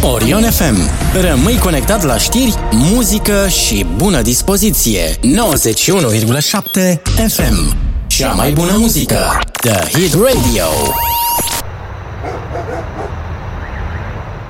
Orion FM. Rămâi conectat la știri, muzică și bună dispoziție. 91,7 FM. Cea mai bună muzică. The Hit Radio.